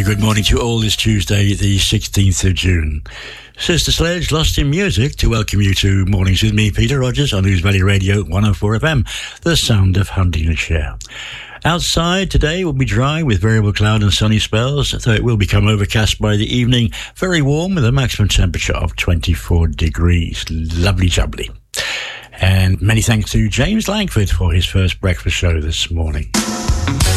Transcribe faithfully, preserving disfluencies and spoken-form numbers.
good morning to all this Tuesday, the sixteenth of June. Sister Sledge, Lost in Music, to welcome you to Mornings with me, Peter Rogers, on News Valley Radio one oh four F M, the sound of Huntingdonshire. Outside today will be dry with variable cloud and sunny spells, though it will become overcast by the evening, very warm with a maximum temperature of twenty-four degrees. Lovely jubbly. And many thanks to James Langford for his first breakfast show this morning.